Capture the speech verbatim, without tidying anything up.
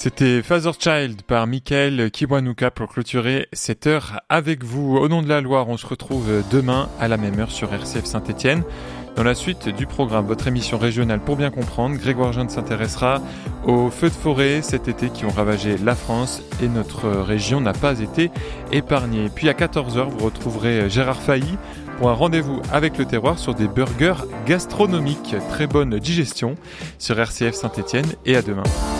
C'était Father Child par Michael Kiwanuka pour clôturer cette heure avec vous. Au nom de la Loire, on se retrouve demain à la même heure sur R C F Saint-Étienne. Dans la suite du programme, votre émission régionale pour bien comprendre, Grégoire Jeanne s'intéressera aux feux de forêt cet été qui ont ravagé la France et notre région n'a pas été épargnée. Puis à quatorze heures, vous retrouverez Gérard Failly pour un rendez-vous avec le terroir sur des burgers gastronomiques. Très bonne digestion sur R C F Saint-Étienne et à demain.